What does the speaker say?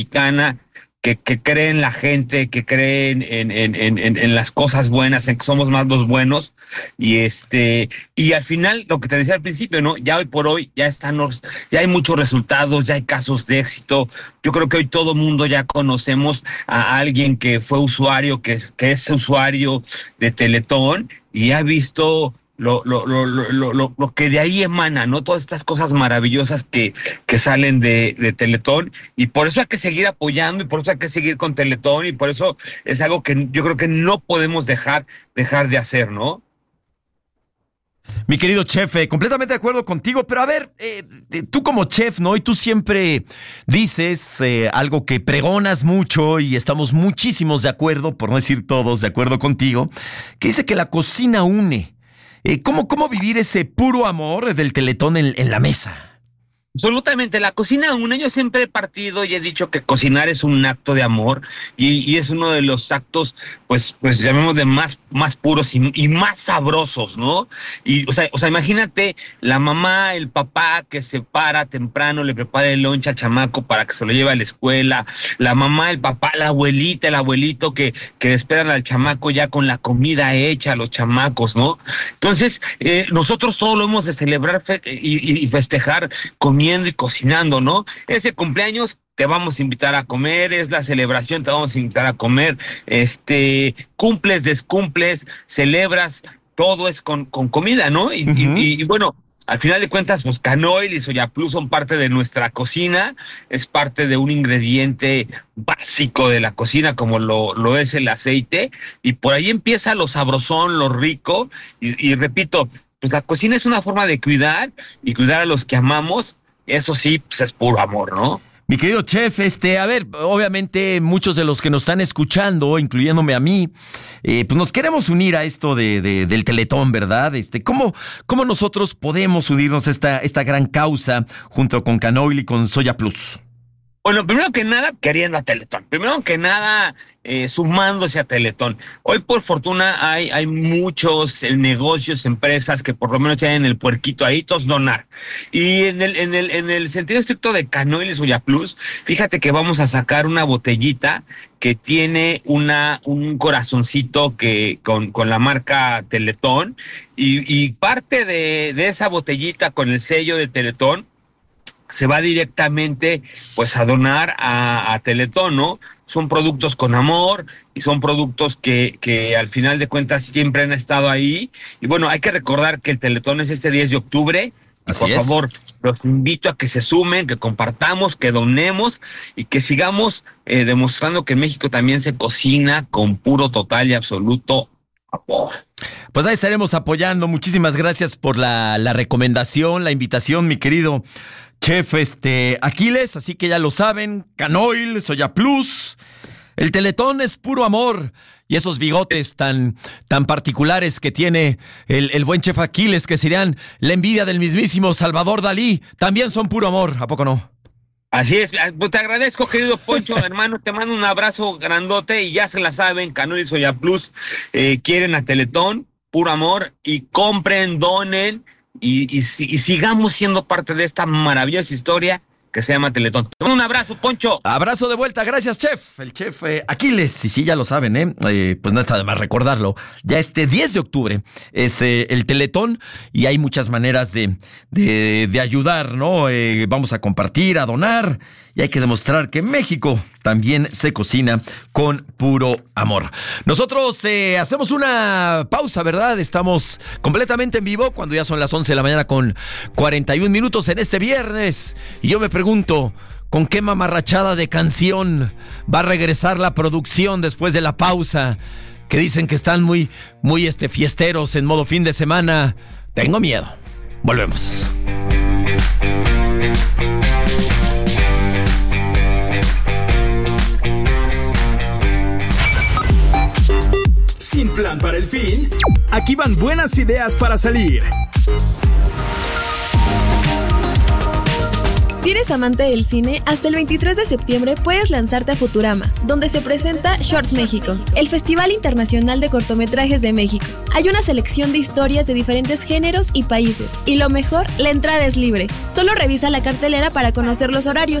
mexicana, que cree en la gente, que cree en las cosas buenas, en que somos más los buenos, y al final, lo que te decía al principio, ¿no? Ya hoy por hoy, ya hay muchos resultados, ya hay casos de éxito. Yo creo que hoy todo mundo ya conocemos a alguien que fue usuario, que es usuario de Teletón, y ha visto lo que de ahí emana, ¿no? Todas estas cosas maravillosas que salen de Teletón, y por eso hay que seguir apoyando, y por eso hay que seguir con Teletón, y por eso es algo que yo creo que no podemos dejar de hacer, ¿no? Mi querido chef, completamente de acuerdo contigo, pero a ver, tú como chef, ¿no? Y tú siempre dices algo que pregonas mucho y estamos muchísimos de acuerdo, por no decir todos de acuerdo contigo, que dice que la cocina une. ¿Cómo vivir ese puro amor del Teletón en la mesa? Absolutamente, la cocina une. Yo siempre he partido y he dicho que cocinar es un acto de amor, y es uno de los actos, pues llamémosle más puros y más sabrosos, ¿no? Y o sea, imagínate la mamá, el papá que se para temprano, le prepara el lunch al chamaco para que se lo lleve a la escuela, la mamá, el papá, la abuelita, el abuelito que esperan al chamaco ya con la comida hecha, a los chamacos, ¿no? Entonces, nosotros todo lo hemos de celebrar y festejar comiendo y cocinando, ¿no? Ese cumpleaños te vamos a invitar a comer, es la celebración, te vamos a invitar a comer, cumples, descumples, celebras, todo es con comida, ¿no? Y bueno, al final de cuentas, pues Canoil y Soya Plus son parte de nuestra cocina, es parte de un ingrediente básico de la cocina, como lo es el aceite, y por ahí empieza lo sabrosón, lo rico, y repito, pues la cocina es una forma de cuidar a los que amamos. Eso sí, pues es puro amor, ¿no? Mi querido chef, a ver, obviamente muchos de los que nos están escuchando, incluyéndome a mí, pues nos queremos unir a esto del Teletón, ¿verdad? ¿Cómo nosotros podemos unirnos a esta gran causa junto con Canoil y con Soya Plus? Bueno, primero que nada, queriendo a Teletón. Primero que nada, sumándose a Teletón. Hoy, por fortuna, hay muchos negocios, empresas que por lo menos tienen el puerquito ahí, todos donar. Y en el sentido estricto de Canoil y Soya Plus, fíjate que vamos a sacar una botellita que tiene un corazoncito con la marca Teletón, y parte de esa botellita con el sello de Teletón se va directamente pues a donar a Teletón, ¿no? Son productos con amor y son productos que al final de cuentas siempre han estado ahí. Y bueno, hay que recordar que el Teletón es este 10 de octubre. Y por favor, los invito a que se sumen, que compartamos, que donemos y que sigamos demostrando que en México también se cocina con puro, total y absoluto amor. Pues ahí estaremos apoyando. Muchísimas gracias por la recomendación, la invitación, mi querido chef Aquiles, así que ya lo saben, Canoil, Soya Plus, el Teletón es puro amor, y esos bigotes tan particulares que tiene el buen chef Aquiles, que serían la envidia del mismísimo Salvador Dalí, también son puro amor, ¿a poco no? Así es, pues te agradezco, querido Poncho, hermano, te mando un abrazo grandote, y ya se la saben, Canoil y Soya Plus quieren a Teletón, puro amor, y compren, donen, y sigamos siendo parte de esta maravillosa historia que se llama Teletón. Te mando un abrazo, Poncho. Abrazo de vuelta, gracias, chef. El chef Aquiles, y sí, ya lo saben, pues no está de más recordarlo. Ya 10 de octubre es el Teletón, y hay muchas maneras de ayudar, ¿no? Vamos a compartir, a donar, y hay que demostrar que México también se cocina con puro amor. Nosotros hacemos una pausa, ¿verdad? Estamos completamente en vivo cuando ya son las 11 de la mañana con 41 minutos en este viernes. Y yo me pregunto, ¿con qué mamarrachada de canción va a regresar la producción después de la pausa? Que dicen que están muy fiesteros en modo fin de semana. Tengo miedo. Volvemos. Sin plan para el fin, aquí van buenas ideas para salir. Si eres amante del cine, hasta el 23 de septiembre puedes lanzarte a Futurama, donde se presenta Shorts México, el Festival Internacional de Cortometrajes de México. Hay una selección de historias de diferentes géneros y países, y lo mejor, la entrada es libre. Solo revisa la cartelera para conocer los horarios.